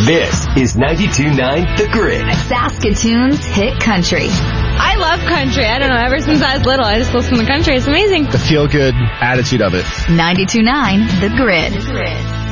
This is 92.9 The Grid. Saskatoon's hit country. I love country. I don't know. Ever since I was little, I just listen to country. It's amazing. The feel-good attitude of it. 92.9 The Grid.